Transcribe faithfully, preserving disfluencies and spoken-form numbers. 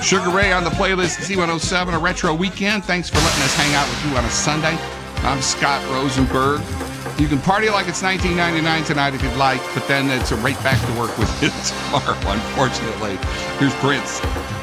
Sugar Ray on the playlist, Z one oh seven, a retro weekend. Thanks for letting us hang out with you on a Sunday. I'm Scott Rosenberg. You can party like it's nineteen ninety-nine tonight if you'd like, but then it's a right back to work with it tomorrow, unfortunately. Here's Prince.